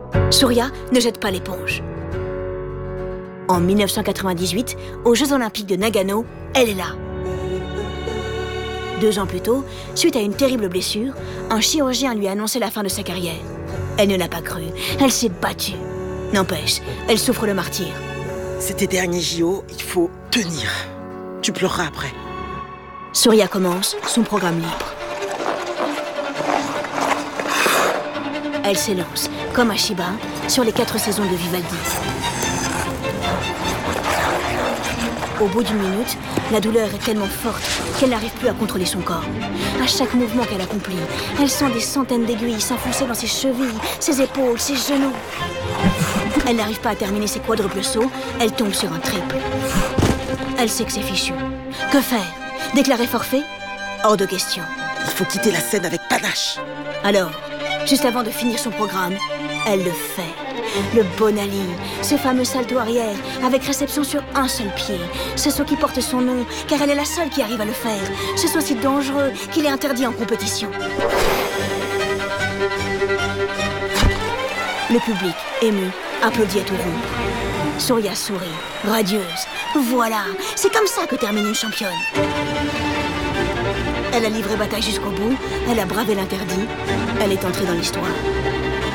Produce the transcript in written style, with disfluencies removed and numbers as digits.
Surya ne jette pas l'éponge. En 1998, aux Jeux Olympiques de Nagano, elle est là. 2 ans plus tôt, suite à une terrible blessure, un chirurgien lui a annoncé la fin de sa carrière. Elle ne l'a pas cru, elle s'est battue. N'empêche, elle souffre le martyre. C'est tes derniers JO, il faut tenir. Tu pleureras après. Surya commence son programme libre. Elle s'élance, comme à Shiba, sur les 4 saisons de Vivaldi. Au bout d'1 minute, la douleur est tellement forte qu'elle n'arrive plus à contrôler son corps. À chaque mouvement qu'elle accomplit, elle sent des centaines d'aiguilles s'enfoncer dans ses chevilles, ses épaules, ses genoux. Elle n'arrive pas à terminer ses quadruples sauts, elle tombe sur un triple. Elle sait que c'est fichu. Que faire? Déclarer forfait? Hors de question. Il faut quitter la scène avec panache. Alors, juste avant de finir son programme, elle le fait. Le Bonali, ce fameux salto arrière, avec réception sur un seul pied. Ce saut qui porte son nom, car elle est la seule qui arrive à le faire. Ce saut si dangereux qu'il est interdit en compétition. Le public, ému, applaudit à tout rompre. Surya sourit, radieuse. Voilà, c'est comme ça que termine une championne. Elle a livré bataille jusqu'au bout, elle a bravé l'interdit, elle est entrée dans l'histoire.